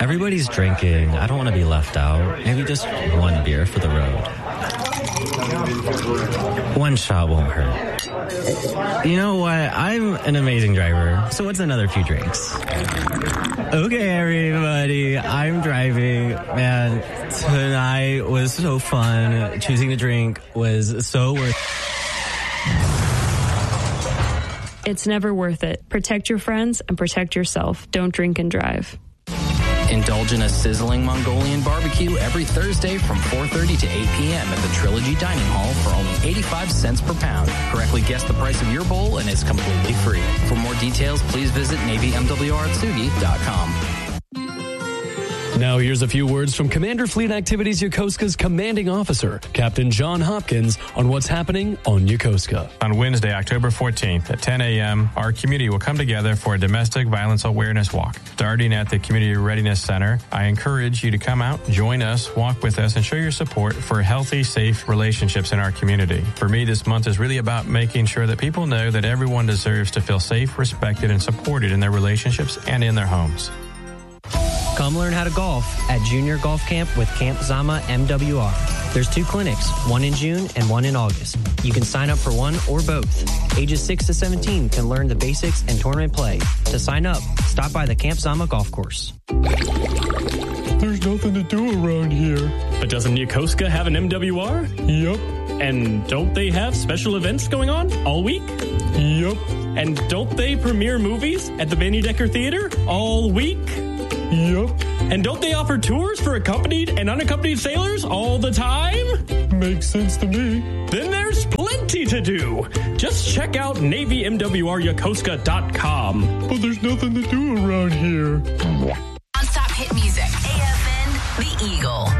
Everybody's drinking. I don't want to be left out. Maybe just one beer for the road. One shot won't hurt. You know what? I'm an amazing driver. So what's another few drinks? Okay, everybody. I'm driving. Man, tonight was so fun. Choosing to drink was so worth it. It's never worth it. Protect your friends and protect yourself. Don't drink and drive. Indulge in a sizzling Mongolian barbecue every Thursday from 4:30 to 8 p.m. at the Trilogy Dining Hall for only 85 cents per pound. Correctly guess the price of your bowl and it's completely free. For more details, please visit NavyMWRatsugi.com. Now here's a few words from Commander Fleet Activities Yokosuka's commanding officer, Captain John Hopkins, on what's happening on Yokosuka. On Wednesday, October 14th at 10 a.m., our community will come together for a domestic violence awareness walk. Starting at the Community Readiness Center, I encourage you to come out, join us, walk with us, and show your support for healthy, safe relationships in our community. For me, this month is really about making sure that people know that everyone deserves to feel safe, respected, and supported in their relationships and in their homes. Come learn how to golf at Junior Golf Camp with Camp Zama MWR. There's 2 clinics, one in June and one in August. You can sign up for one or both. Ages 6 to 17 can learn the basics and tournament play. To sign up, stop by the Camp Zama Golf Course. There's nothing to do around here. But doesn't Yokosuka have an MWR? Yep. And don't they have special events going on all week? Yep. And don't they premiere movies at the Vanny Decker Theater all week? Yep. And don't they offer tours for accompanied and unaccompanied sailors all the time? Makes sense to me. Then there's plenty to do. Just check out NavyMWRYokosuka.com. But there's nothing to do around here. Non-stop hit music. AFN, The Eagle.